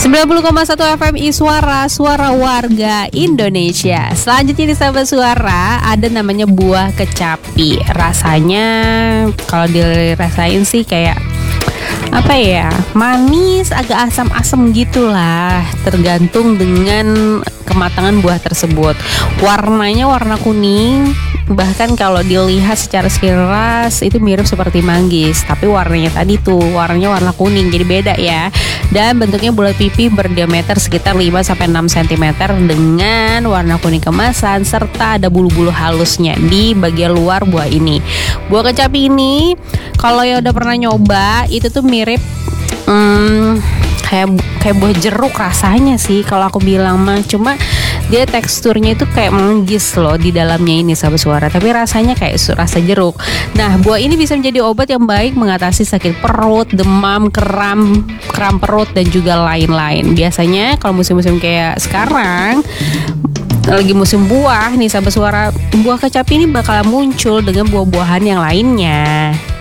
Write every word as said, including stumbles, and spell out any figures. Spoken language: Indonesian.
sembilan puluh koma satu F M Iswara, suara warga Indonesia. Selanjutnya di Sahabat Suara ada namanya buah kecapi. Rasanya kalau dirasain sih kayak apa ya, manis, agak asam-asam gitulah, tergantung dengan kematangan buah tersebut. Warnanya warna kuning, bahkan kalau dilihat secara sekilas itu mirip seperti manggis, tapi warnanya tadi tuh warnanya warna kuning, jadi beda ya. Dan bentuknya bulat pipi berdiameter sekitar lima sampai enam sentimeter dengan warna kuning kemasan serta ada bulu-bulu halusnya di bagian luar buah ini. Buah kecapi ini kalau yang udah pernah nyoba itu tuh mirip hmm, kayak kayak buah jeruk rasanya sih kalau aku bilang mah, cuma dia teksturnya itu kayak manggis loh di dalamnya ini Sahabat Suara, tapi rasanya kayak rasa jeruk. Nah, buah ini bisa menjadi obat yang baik mengatasi sakit perut, demam, kram, kram perut dan juga lain-lain. Biasanya kalau musim-musim kayak sekarang lagi musim buah nih Sahabat Suara, buah kecapi ini bakal muncul dengan buah-buahan yang lainnya.